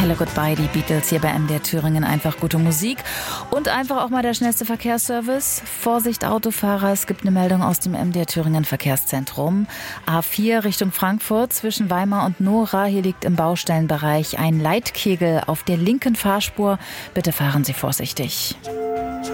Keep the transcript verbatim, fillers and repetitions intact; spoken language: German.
Hello Goodbye, die Beatles hier bei M D R Thüringen. Einfach gute Musik und einfach auch mal der schnellste Verkehrsservice. Vorsicht Autofahrer, es gibt eine Meldung aus dem M D R Thüringen Verkehrszentrum. A vier Richtung Frankfurt zwischen Weimar und Nora. Hier liegt im Baustellenbereich ein Leitkegel auf der linken Fahrspur. Bitte fahren Sie vorsichtig.